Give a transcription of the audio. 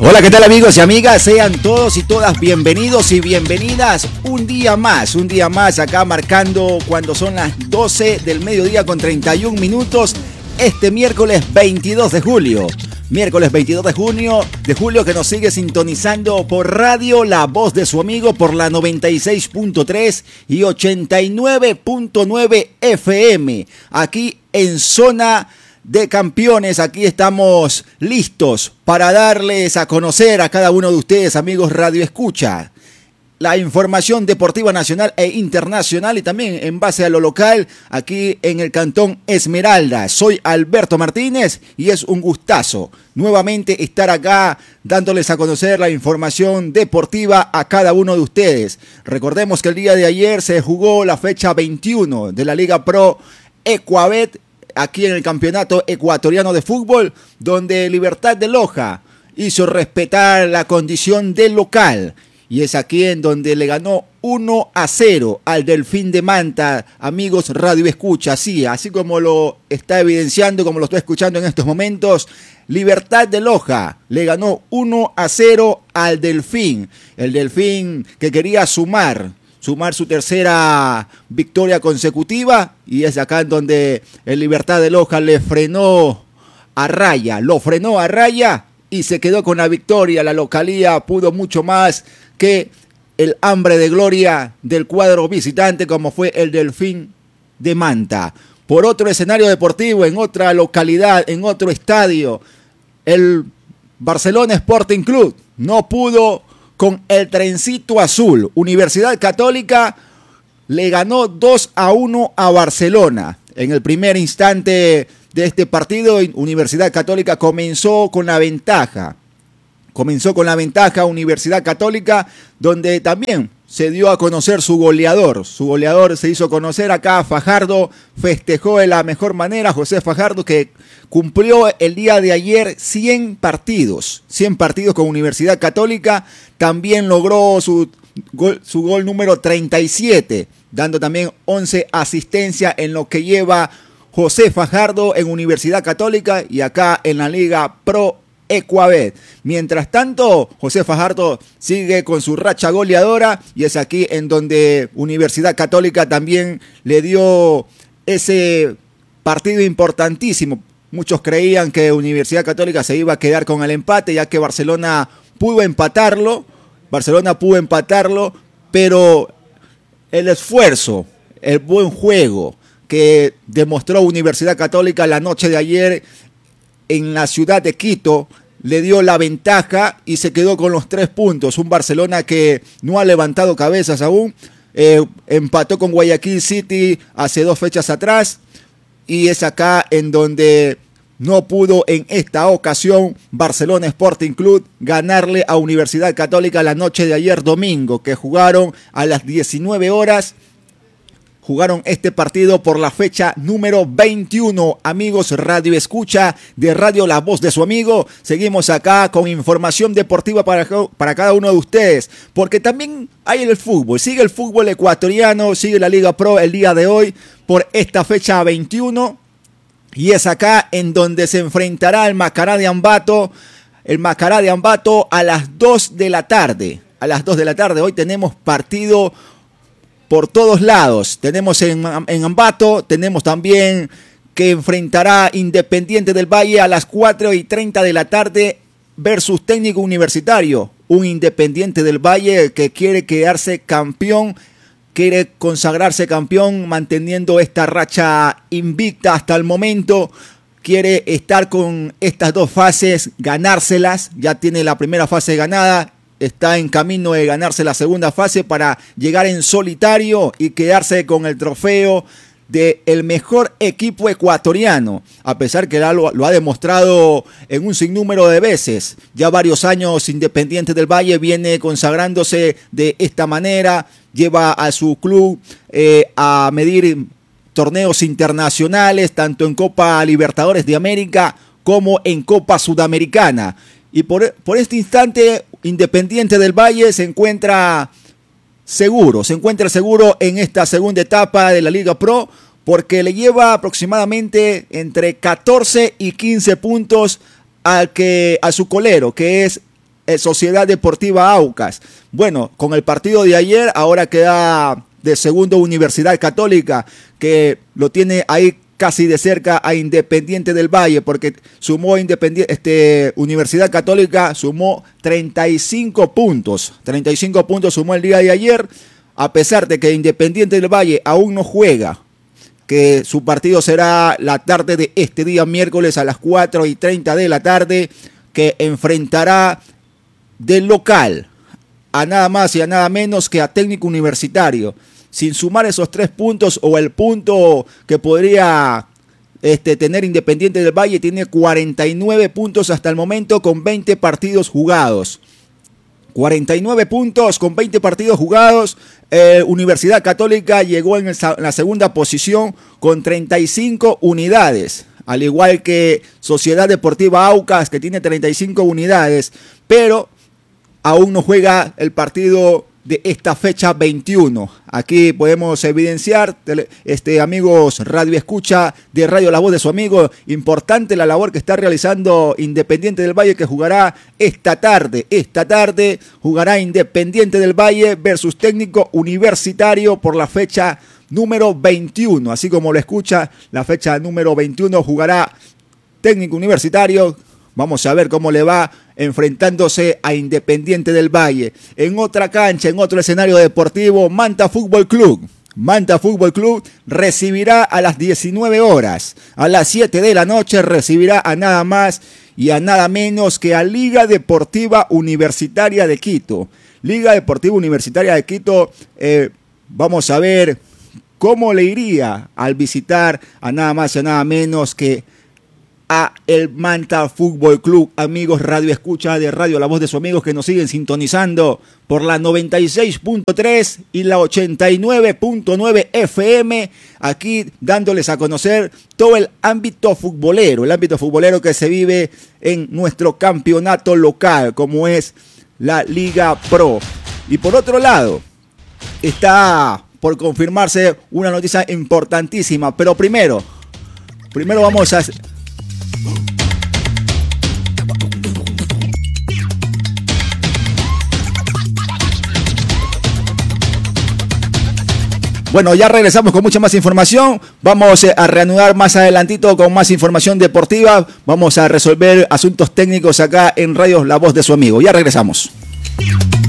Hola, ¿qué tal amigos y amigas? Sean todos y todas bienvenidos y bienvenidas un día más acá marcando cuando son las 12 del mediodía con 31 minutos este miércoles 22 de julio. Miércoles 22 de julio que nos sigue sintonizando por radio La Voz de su Amigo por la 96.3 y 89.9 FM. Aquí en Zona de Campeones, aquí estamos listos para darles a conocer a cada uno de ustedes, amigos Radio Escucha, la información deportiva nacional e internacional y también en base a lo local aquí en el Cantón Esmeralda. Soy Alberto Martínez y es un gustazo nuevamente estar acá dándoles a conocer la información deportiva a cada uno de ustedes. Recordemos que el día de ayer se jugó la fecha 21 de la Liga Pro Ecuabet aquí en el Campeonato Ecuatoriano de Fútbol, donde Libertad de Loja hizo respetar la condición de local. Y es aquí en donde le ganó 1-0 al Delfín de Manta, amigos Radio Escucha. Sí, así como lo está evidenciando, como lo estoy escuchando en estos momentos, Libertad de Loja le ganó 1-0 al Delfín. El Delfín que quería sumar su tercera victoria consecutiva, y es acá en donde el Libertad de Loja lo frenó a raya y se quedó con la victoria. La localía pudo mucho más que el hambre de gloria del cuadro visitante como fue el Delfín de Manta. Por otro escenario deportivo, en otra localidad, en otro estadio, el Barcelona Sporting Club no pudo con el trencito azul. Universidad Católica le ganó 2-1 a Barcelona. En el primer instante de este partido, Universidad Católica comenzó con la ventaja. Universidad Católica, donde también se dio a conocer su goleador. Su goleador se hizo conocer acá. Fajardo festejó de la mejor manera. José Fajardo, que cumplió el día de ayer 100 partidos con Universidad Católica. También logró su gol número 37, dando también 11 asistencias en lo que lleva José Fajardo en Universidad Católica y acá en la Liga Pro Ecuabet. Mientras tanto, José Fajardo sigue con su racha goleadora y es aquí en donde Universidad Católica también le dio ese partido importantísimo. Muchos creían que Universidad Católica se iba a quedar con el empate, ya que Barcelona pudo empatarlo, pero el esfuerzo, el buen juego que demostró Universidad Católica la noche de ayer en la ciudad de Quito le dio la ventaja y se quedó con los 3 puntos. Un Barcelona que no ha levantado cabezas aún, empató con Guayaquil City hace 2 fechas atrás y es acá en donde no pudo en esta ocasión Barcelona Sporting Club ganarle a Universidad Católica la noche de ayer domingo, que jugaron a las 19 horas. Jugaron este partido por la fecha número 21. Amigos Radio Escucha de Radio La Voz de su Amigo, seguimos acá con información deportiva para cada uno de ustedes, porque también hay el fútbol, sigue el fútbol ecuatoriano, sigue la Liga Pro el día de hoy por esta fecha 21, y es acá en donde se enfrentará el Macará de Ambato a las 2 de la tarde. A las 2 de la tarde hoy tenemos partido por todos lados. Tenemos en Ambato, tenemos también que enfrentará Independiente del Valle a las 4:30 de la tarde versus Técnico Universitario. Un Independiente del Valle que quiere quedarse campeón, quiere consagrarse campeón manteniendo esta racha invicta hasta el momento. Quiere estar con estas 2 fases, ganárselas. Ya tiene la primera fase ganada. Está en camino de ganarse la segunda fase para llegar en solitario y quedarse con el trofeo del mejor equipo ecuatoriano, a pesar que lo ha demostrado en un sinnúmero de veces. Ya varios años Independiente del Valle viene consagrándose de esta manera, lleva a su club a medir torneos internacionales, tanto en Copa Libertadores de América como en Copa Sudamericana. Y por este instante, Independiente del Valle se encuentra seguro en esta segunda etapa de la Liga Pro, porque le lleva aproximadamente entre 14 y 15 puntos a su colero, que es Sociedad Deportiva Aucas. Bueno, con el partido de ayer, ahora queda de segundo Universidad Católica, que lo tiene ahí casi de cerca a Independiente del Valle, porque sumó Universidad Católica sumó 35 puntos. 35 puntos sumó el día de ayer, a pesar de que Independiente del Valle aún no juega, que su partido será la tarde de este día miércoles a las 4:30 de la tarde, que enfrentará del local a nada más y a nada menos que a Técnico Universitario. Sin sumar esos 3 puntos o el punto que podría tener Independiente del Valle, tiene 49 puntos hasta el momento con 20 partidos jugados. 49 puntos con 20 partidos jugados. Universidad Católica llegó en la segunda posición con 35 unidades. Al igual que Sociedad Deportiva Aucas, que tiene 35 unidades, pero aún no juega el partido de esta fecha 21. Aquí podemos evidenciar, amigos Radio Escucha de Radio La Voz de su amigo, importante la labor que está realizando Independiente del Valle, que jugará esta tarde. Esta tarde jugará Independiente del Valle versus Técnico Universitario por la fecha número 21. Así como lo escucha, la fecha número 21 jugará Técnico Universitario. Vamos a ver cómo le va enfrentándose a Independiente del Valle. En otra cancha, en otro escenario deportivo, Manta Fútbol Club. Manta Fútbol Club recibirá a las 19 horas. A las 7 de la noche recibirá a nada más y a nada menos que a Liga Deportiva Universitaria de Quito. Liga Deportiva Universitaria de Quito, vamos a ver cómo le iría al visitar a nada más y a nada menos que a el Manta Fútbol Club. Amigos Radio Escucha de Radio La Voz de sus amigos, que nos siguen sintonizando por la 96.3 y la 89.9 FM, aquí dándoles a conocer todo el ámbito futbolero que se vive en nuestro campeonato local, como es la Liga Pro. Y por otro lado, está por confirmarse una noticia importantísima, pero primero vamos a... Bueno, ya regresamos con mucha más información. Vamos a reanudar más adelantito con más información deportiva. Vamos a resolver asuntos técnicos acá en Radio La Voz de su amigo. Ya regresamos.